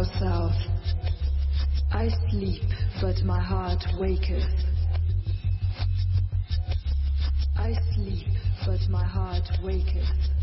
far south. I sleep, but my heart waketh. I sleep, but my heart waketh.